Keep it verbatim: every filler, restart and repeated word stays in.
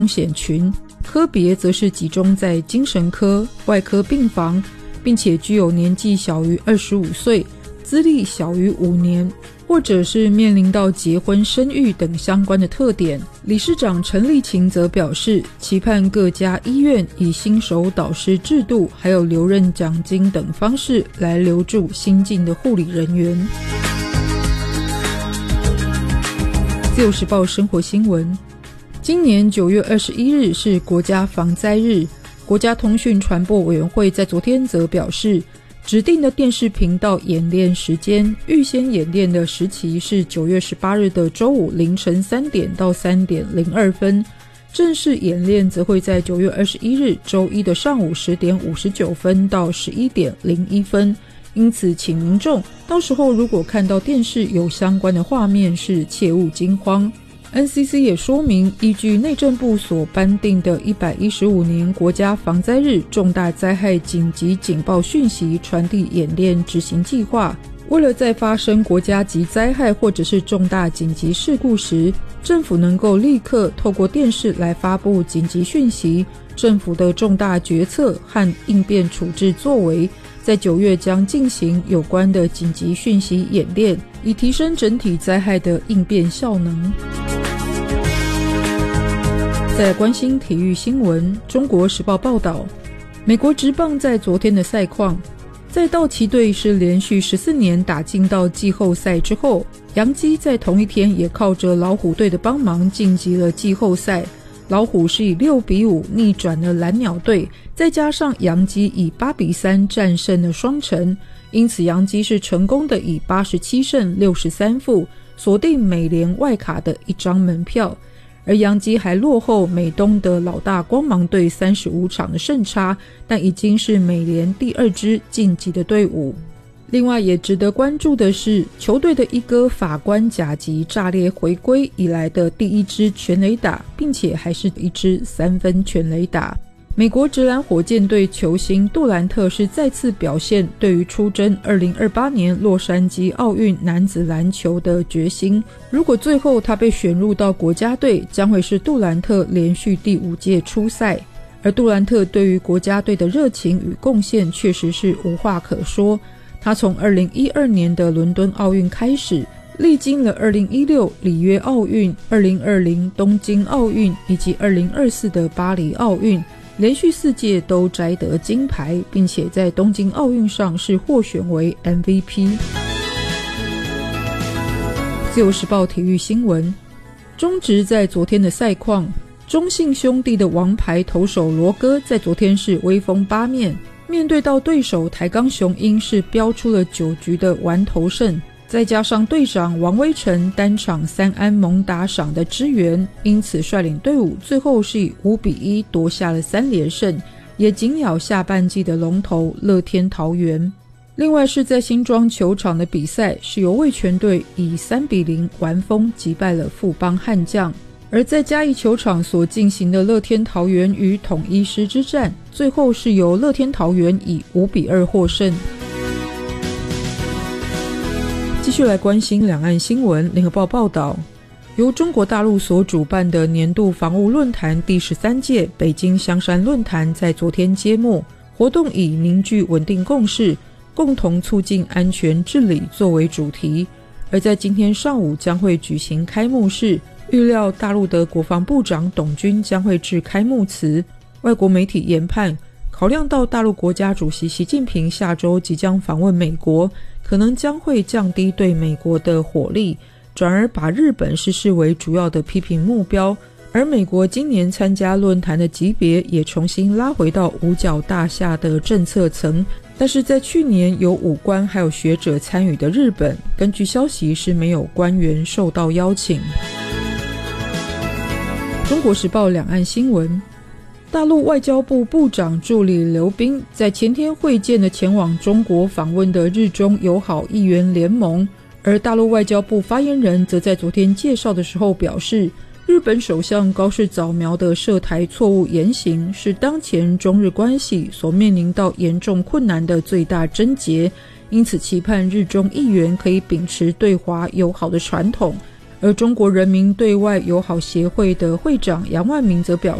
风险群，科别则是集中在精神科、外科病房，并且具有年纪小于二十五岁、资历小于五年，或者是面临到结婚生育等相关的特点。理事长陈立勤则表示，期盼各家医院以新手导师制度还有留任奖金等方式来留住新进的护理人员。自由时报生活新闻，今年九月二十一日是国家防灾日，国家通讯传播委员会在昨天则表示，指定的电视频道演练时间，预先演练的时期是九月十八日的周五凌晨三点到三点零二分，正式演练则会在九月二十一日周一的上午十点五十九分到十一点零一分。因此请民众到时候如果看到电视有相关的画面，是切勿惊慌。 N C C 也说明，依据内政部所颁定的一百一十五年国家防灾日重大灾害紧急警报讯息传递演练执行计划，为了在发生国家级灾害或者是重大紧急事故时，政府能够立刻透过电视来发布紧急讯息，政府的重大决策和应变处置作为，在九月将进行有关的紧急讯息演练，以提升整体灾害的应变效能。再来关心体育新闻，中国时报报道，美国职棒在昨天的赛况，在道奇队是连续十四年打进到季后赛之后，洋基在同一天也靠着老虎队的帮忙晋级了季后赛。老虎是以六比五逆转了蓝鸟队，再加上洋基以八比三战胜了双城，因此洋基是成功的以八十七胜六十三负锁定美联外卡的一张门票，而洋基还落后美东的老大光芒队三十五场的胜差，但已经是美联第二支晋级的队伍。另外也值得关注的是，球队的一哥法官甲级炸裂回归以来的第一支全垒打，并且还是一支三分全垒打。美国职篮火箭队球星杜兰特是再次表现对于出征二零二八年洛杉矶奥运男子篮球的决心，如果最后他被选入到国家队，将会是杜兰特连续第五届出赛。而杜兰特对于国家队的热情与贡献确实是无话可说，他从二零一二年的伦敦奥运开始，历经了二零一六里约奥运、二零二零东京奥运以及二零二四的巴黎奥运，连续四届都摘得金牌，并且在东京奥运上是获选为 M V P。 自由时报体育新闻，中职在昨天的赛况，中信兄弟的王牌投手罗哥在昨天是威风八面，面对到对手台钢雄鹰是飙出了九局的完投胜，再加上队长王威成单场三安猛打赏的支援，因此率领队伍最后是以五比一夺下了三连胜，也紧咬下半季的龙头乐天桃园。另外是在新庄球场的比赛，是由味全队以三比零完封击败了富邦悍将。而在嘉义球场所进行的乐天桃园与统一狮之战，最后是由乐天桃园以五比二获胜。继续来关心两岸新闻，联合报报道，由中国大陆所主办的年度防务论坛第十三届北京香山论坛在昨天揭幕，活动以凝聚稳定共识，共同促进安全治理作为主题，而在今天上午将会举行开幕式，预料大陆的国防部长董军将会致开幕辞。外国媒体研判，考量到大陆国家主席习近平下周即将访问美国，可能将会降低对美国的火力，转而把日本是视为主要的批评目标，而美国今年参加论坛的级别也重新拉回到五角大厦的政策层，但是在去年有武官还有学者参与的日本，根据消息是没有官员受到邀请。中国时报两岸新闻，大陆外交部部长助理刘彬在前天会见了前往中国访问的日中友好议员联盟，而大陆外交部发言人则在昨天介绍的时候表示，日本首相高市早苗的涉台错误言行是当前中日关系所面临到严重困难的最大症结，因此期盼日中议员可以秉持对华友好的传统， 而中国人民对外友好协会的会长杨万明则表